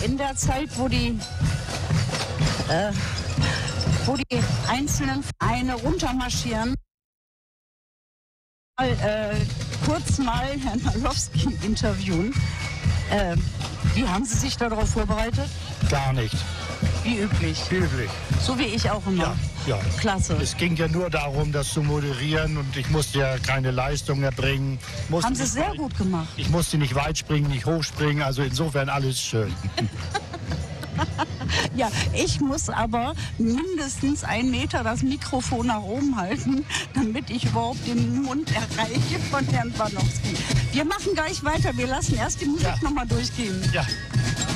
in der Zeit, wo die einzelnen Vereine runtermarschieren, kurz mal Herrn Malowski interviewen. Wie haben Sie sich darauf vorbereitet? Gar nicht. Wie üblich. Wie üblich. So wie ich auch immer. Ja. Klasse. Es ging ja nur darum, das zu moderieren und ich musste ja keine Leistung erbringen. Haben Sie sehr gut gemacht. Ich musste nicht weit springen, nicht hoch springen, also insofern alles schön. Ja, ich muss aber mindestens 1 Meter das Mikrofon nach oben halten, damit ich überhaupt den Mund erreiche von Herrn Banowski. Wir machen gleich weiter. Wir lassen erst die Musik nochmal durchgehen. Ja.